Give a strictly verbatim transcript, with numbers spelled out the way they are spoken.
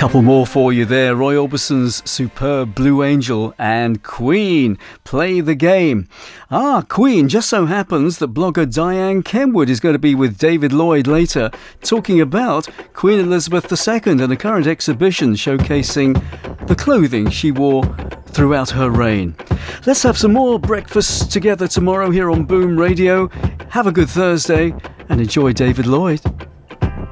Couple more for you there. Roy Orbison's superb Blue Angel and Queen, Play the Game. Ah, Queen, just so happens that blogger Diane Kenwood is going to be with David Lloyd later, talking about Queen Elizabeth the Second and a current exhibition showcasing the clothing she wore throughout her reign. Let's have some more breakfast together tomorrow here on Boom Radio. Have a good Thursday and enjoy David Lloyd.